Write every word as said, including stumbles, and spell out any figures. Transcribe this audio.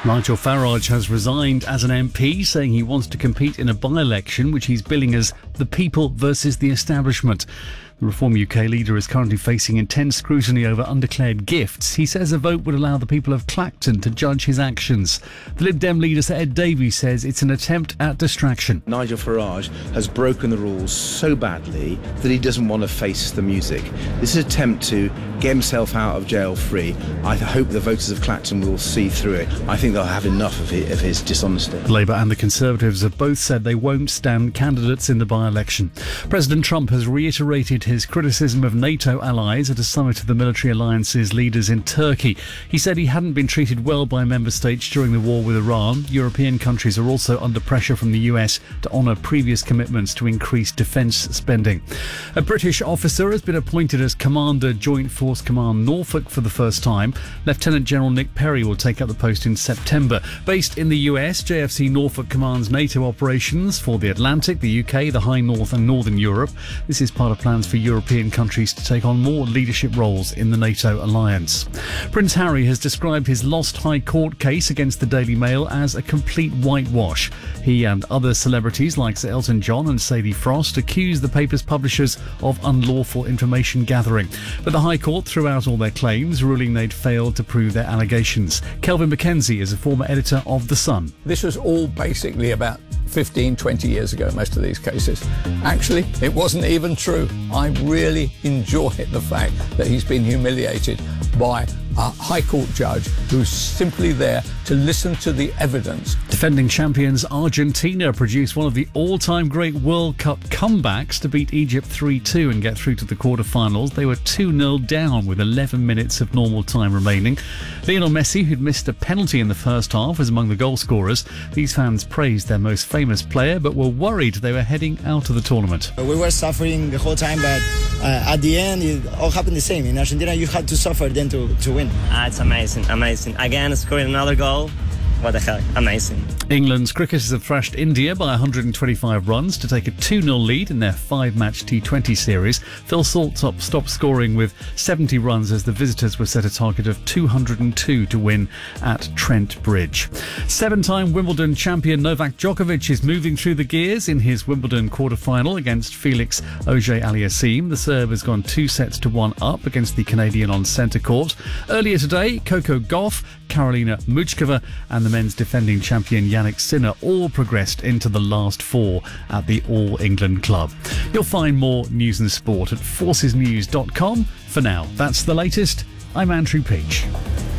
Nigel Farage has resigned as an M P, saying he wants to compete in a by-election which he's billing as the people versus the establishment. The Reform U K leader is currently facing intense scrutiny over undeclared gifts. He says a vote would allow the people of Clacton to judge his actions. The Lib Dem leader, Sir Ed Davies, says it's an attempt at distraction. Nigel Farage has broken the rules so badly that he doesn't want to face the music. This is an attempt to get himself out of jail free. I hope the voters of Clacton will see through it. I think they'll have enough of his, of his dishonesty. Labour and the Conservatives have both said they won't stand candidates in the by-election. President Trump has reiterated his criticism of NATO allies at a summit of the military alliance's leaders in Turkey. He said he hadn't been treated well by member states during the war with Iran. European countries are also under pressure from the U S to honour previous commitments to increase defence spending. A British officer has been appointed as Commander Joint Force Command Norfolk for the first time. Lieutenant General Nick Perry will take up the post in September. Based in the U S, J F C Norfolk commands NATO operations for the Atlantic, the U K, the High North and Northern Europe. This is part of plans for European countries to take on more leadership roles in the NATO alliance. Prince Harry has described his lost High Court case against the Daily Mail as a complete whitewash. He and other celebrities like Sir Elton John and Sadie Frost accuse the paper's publishers of unlawful information gathering. But the High Court threw out all their claims, ruling they'd failed to prove their allegations. Kelvin Mackenzie is a former editor of The Sun. This was all basically about fifteen, twenty years ago, most of these cases. Actually, it wasn't even true. I really enjoy the fact that he's been humiliated by a High Court judge who's simply there to listen to the evidence. Defending champions Argentina produced one of the all-time great World Cup comebacks to beat Egypt three two and get through to the quarter-finals. They were two nil down with eleven minutes of normal time remaining. Lionel Messi, who'd missed a penalty in the first half, was among the goal scorers. These fans praised their most famous player but were worried they were heading out of the tournament. We were suffering the whole time, but uh, at the end it all happened the same. In Argentina you had to suffer then to, to win. Ah, it's amazing, amazing. Again, scoring another goal. What the heck, amazing. England's cricketers have thrashed India by one hundred twenty-five runs to take a two nil lead in their five-match T twenty series. Phil Saltop stopped scoring with seventy runs as the visitors were set a target of two hundred two to win at Trent Bridge. Seven-time Wimbledon champion Novak Djokovic is moving through the gears in his Wimbledon quarter-final against Felix Auger-Aliassime. The Serb has gone two sets to one up against the Canadian on centre court. Earlier today, Coco Gauff, Karolina Muchkova and the men's defending champion Yannick Sinner all progressed into the last four at the All England Club. You'll find more news and sport at forces news dot com. For now, that's the latest. I'm Andrew Peach.